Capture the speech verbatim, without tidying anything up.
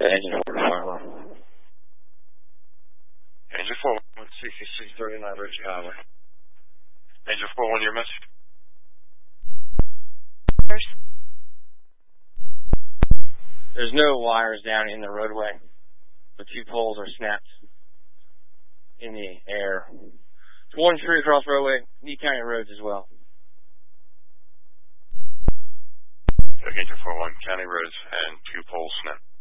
Engine four, Farmer. Engine four, one sixty-six thirty-nine Ridge Highway. Engine four, one, your message. There's no wires down in the roadway. The two poles are snapped in the air. It's one tree across roadway, Lee County roads as well. Engine four, one, county roads and two poles snapped.